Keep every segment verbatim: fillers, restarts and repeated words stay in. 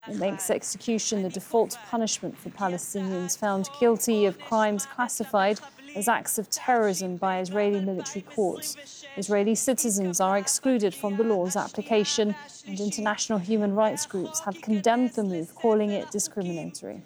It makes execution the default punishment for Palestinians found guilty of crimes classified as acts of terrorism by Israeli military courts. Israeli citizens are excluded from the law's application, and international human rights groups have condemned the move, calling it discriminatory.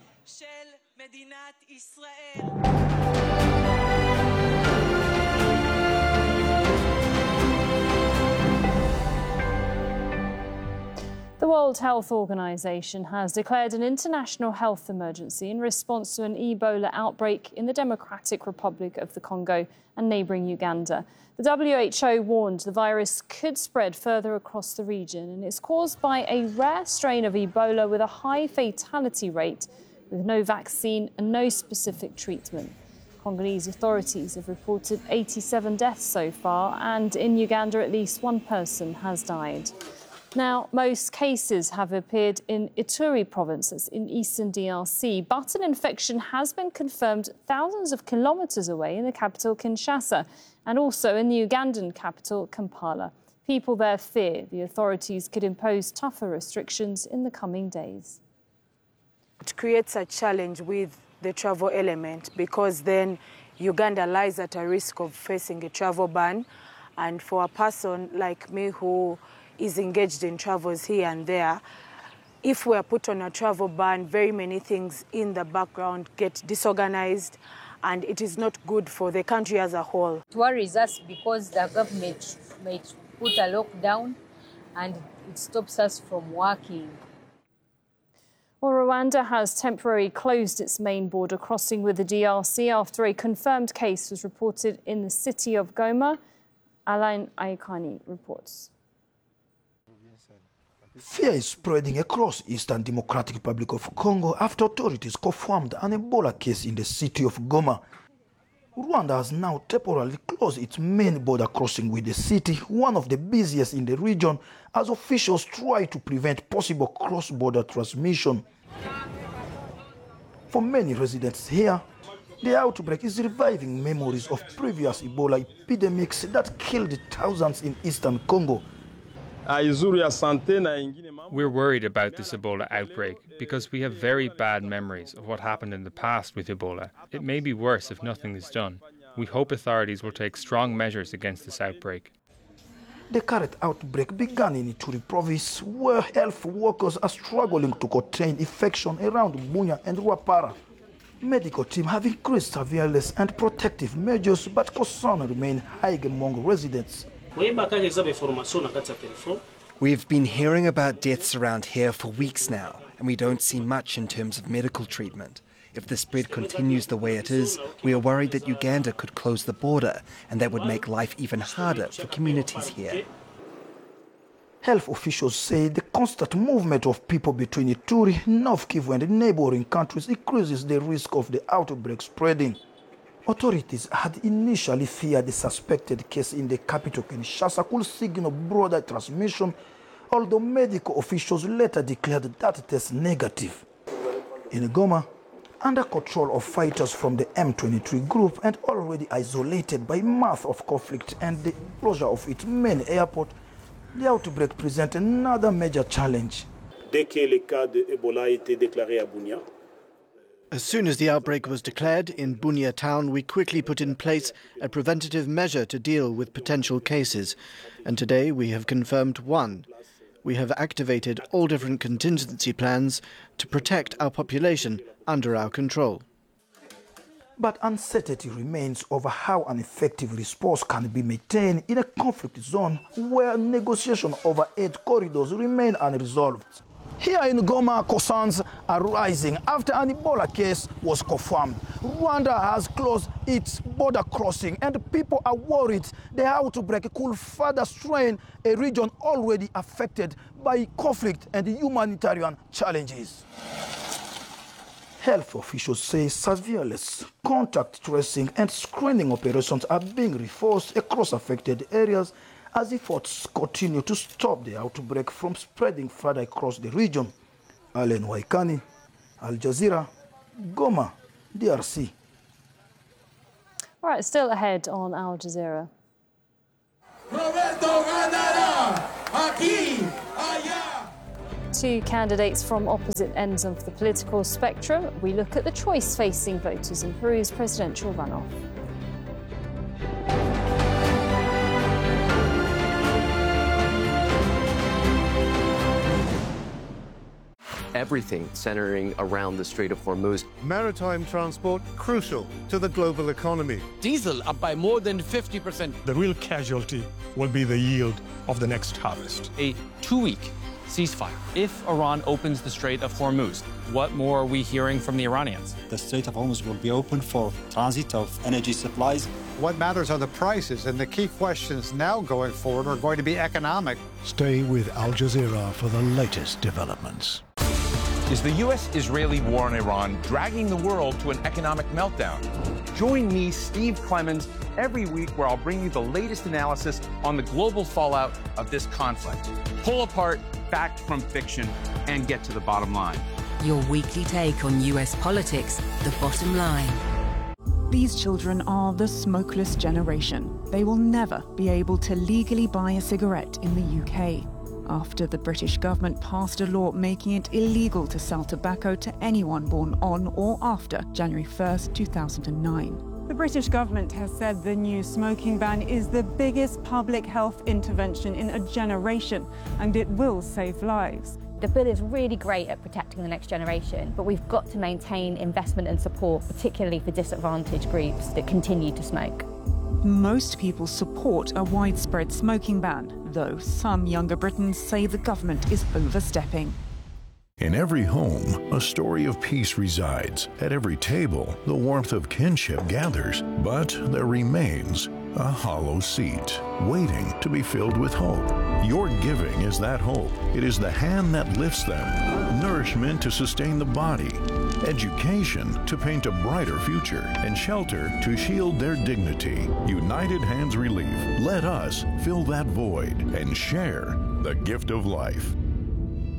The World Health Organization has declared an international health emergency in response to an Ebola outbreak in the Democratic Republic of the Congo and neighbouring Uganda. The W H O warned the virus could spread further across the region, and it's caused by a rare strain of Ebola with a high fatality rate, with no vaccine and no specific treatment. Congolese authorities have reported eighty-seven deaths so far, and in Uganda at least one person has died. Now, most cases have appeared in Ituri province, that's in eastern D R C, but an infection has been confirmed thousands of kilometres away in the capital Kinshasa and also in the Ugandan capital Kampala. People there fear the authorities could impose tougher restrictions in the coming days. It creates a challenge with the travel element because then Uganda lies at a risk of facing a travel ban, and for a person like me who is engaged in travels here and there, if we are put on a travel ban, very many things in the background get disorganized, and it is not good for the country as a whole. It worries us because the government may put a lockdown and it stops us from working. Well, Rwanda has temporarily closed its main border crossing with the D R C after a confirmed case was reported in the city of Goma. Alain Ayikani reports. Fear is spreading across Eastern Democratic Republic of Congo after authorities confirmed an Ebola case in the city of Goma. Rwanda has now temporarily closed its main border crossing with the city, one of the busiest in the region, as officials try to prevent possible cross-border transmission. For many residents here, the outbreak is reviving memories of previous Ebola epidemics that killed thousands in Eastern Congo. We're worried about this Ebola outbreak because we have very bad memories of what happened in the past with Ebola. It may be worse if nothing is done. We hope authorities will take strong measures against this outbreak. The current outbreak began in Ituri province, where health workers are struggling to contain infection around Bunia and Rwapara. Medical teams have increased surveillance and protective measures, but concern remain high among residents. We've been hearing about deaths around here for weeks now, and we don't see much in terms of medical treatment. If the spread continues the way it is, we are worried that Uganda could close the border, and that would make life even harder for communities here. Health officials say the constant movement of people between Ituri, North Kivu and neighboring countries increases the risk of the outbreak spreading. Authorities had initially feared the suspected case in the capital Kinshasa could signal broader transmission, although medical officials later declared that test negative. In Goma, under control of fighters from the M twenty-three group and already isolated by months of conflict and the closure of its main airport, the outbreak presents another major challenge. Dès que le cas de Ebola a été déclaré à Bunia, As soon as the outbreak was declared in Bunia town, we quickly put in place a preventative measure to deal with potential cases. And today we have confirmed one. We have activated all different contingency plans to protect our population under our control. But uncertainty remains over how an effective response can be maintained in a conflict zone where negotiations over aid corridors remain unresolved. Here in Goma, concerns are rising after an Ebola case was confirmed. Rwanda has closed its border crossing, and people are worried the outbreak could further strain a region already affected by conflict and humanitarian challenges. Health officials say surveillance, contact tracing and screening operations are being reinforced across affected areas as efforts continue to stop the outbreak from spreading further across the region. Alain Waikani, Al Jazeera, Goma, D R C. All right, still ahead on Al Jazeera. Two candidates from opposite ends of the political spectrum. We look at the choice facing voters in Peru's presidential runoff. Everything centering around the Strait of Hormuz. Maritime transport crucial to the global economy. Diesel up by more than fifty percent. The real casualty will be the yield of the next harvest. A two-week ceasefire. If Iran opens the Strait of Hormuz, what more are we hearing from the Iranians? The Strait of Hormuz will be open for transit of energy supplies. What matters are the prices, and the key questions now going forward are going to be economic. Stay with Al Jazeera for the latest developments. Is the U S-Israeli war on Iran dragging the world to an economic meltdown? Join me, Steve Clemens, every week where I'll bring you the latest analysis on the global fallout of this conflict. Pull apart fact from fiction and get to the bottom line. Your weekly take on U S politics, The Bottom Line. These children are the smokeless generation. They will never be able to legally buy a cigarette in the U K. After the British government passed a law making it illegal to sell tobacco to anyone born on or after January first, two thousand nine. The British government has said the new smoking ban is the biggest public health intervention in a generation, and it will save lives. The bill is really great at protecting the next generation, but we've got to maintain investment and support, particularly for disadvantaged groups that continue to smoke. Most people support a widespread smoking ban, though some younger Britons say the government is overstepping. In every home, a story of peace resides. At every table, the warmth of kinship gathers. But there remains a hollow seat, waiting to be filled with hope. Your giving is that hope. It is the hand that lifts them, nourishment to sustain the body, education to paint a brighter future, and shelter to shield their dignity. United Hands Relief. Let us fill that void and share the gift of life.